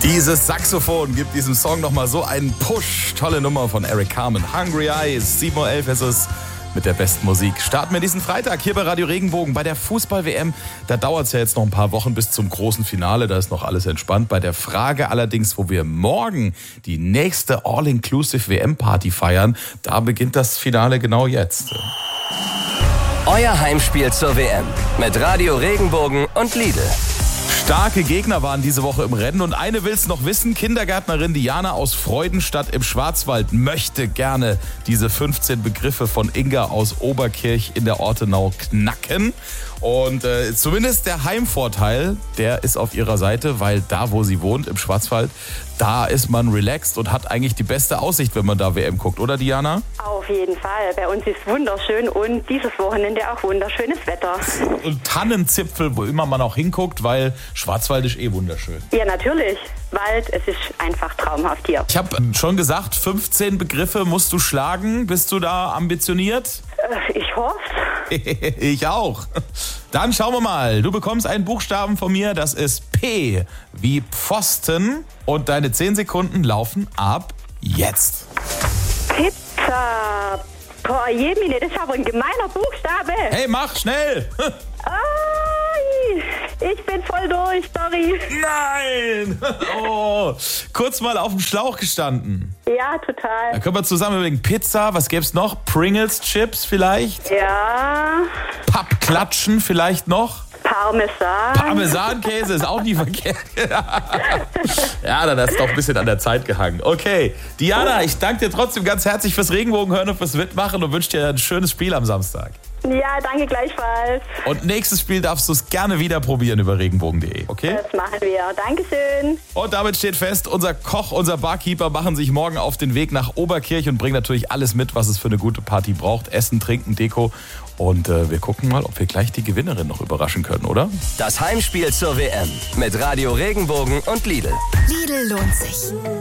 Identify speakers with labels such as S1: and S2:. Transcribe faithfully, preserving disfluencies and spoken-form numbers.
S1: Dieses Saxophon gibt diesem Song nochmal so einen Push. Tolle Nummer von Eric Carmen. Hungry Eyes, sieben Uhr elf ist es mit der besten Musik. Starten wir diesen Freitag hier bei Radio Regenbogen. Bei der Fußball-W M, da dauert es ja jetzt noch ein paar Wochen bis zum großen Finale. Da ist noch alles entspannt. Bei der Frage allerdings, wo wir morgen die nächste All-Inclusive-W M-Party feiern, da beginnt das Finale genau jetzt.
S2: Euer Heimspiel zur W M mit Radio Regenbogen und Lidl.
S1: Starke Gegner waren diese Woche im Rennen und eine will's noch wissen. Kindergärtnerin Diana aus Freudenstadt im Schwarzwald möchte gerne diese fünfzehn Begriffe von Inga aus Oberkirch in der Ortenau knacken. Und äh, zumindest der Heimvorteil, der ist auf ihrer Seite, weil da, wo sie wohnt, im Schwarzwald, da ist man relaxed und hat eigentlich die beste Aussicht, wenn man da W M guckt, oder Diana?
S3: Auf jeden Fall. Bei uns ist wunderschön und dieses Wochenende auch wunderschönes Wetter.
S1: Und Tannenzipfel, wo immer man auch hinguckt, weil Schwarzwald ist eh wunderschön.
S3: Ja, natürlich. Wald, es ist einfach traumhaft hier.
S1: Ich habe schon gesagt, fünfzehn Begriffe musst du schlagen. Bist du da ambitioniert?
S3: Äh, ich hoffe.
S1: Ich auch. Dann schauen wir mal. Du bekommst einen Buchstaben von mir, das ist P wie Pfosten. Und deine zehn Sekunden laufen ab jetzt.
S3: Pizza. Boah, jemine, das ist aber ein gemeiner Buchstabe.
S1: Hey, mach schnell.
S3: Ai, ich bin voll durch, sorry.
S1: Nein. Oh, kurz mal auf dem Schlauch gestanden.
S3: Ja, total.
S1: Da können wir zusammen überlegen. Pizza, was gäb's noch? Pringles Chips vielleicht?
S3: Ja.
S1: Pappklatschen vielleicht noch?
S3: Parmesan.
S1: Parmesankäse ist auch nie verkehrt. Ja, dann hast du doch ein bisschen an der Zeit gehangen. Okay, Diana, ich danke dir trotzdem ganz herzlich fürs Regenbogenhören und fürs Mitmachen und wünsche dir ein schönes Spiel am Samstag.
S3: Ja, danke gleichfalls.
S1: Und nächstes Spiel darfst du es gerne wieder probieren über regenbogen punkt de, okay?
S3: Das machen wir. Dankeschön.
S1: Und damit steht fest, unser Koch, unser Barkeeper machen sich morgen auf den Weg nach Oberkirch und bringen natürlich alles mit, was es für eine gute Party braucht. Essen, Trinken, Deko. Und äh, wir gucken mal, ob wir gleich die Gewinnerin noch überraschen können, oder?
S2: Das Heimspiel zur W M mit Radio Regenbogen und Lidl.
S4: Lidl lohnt sich.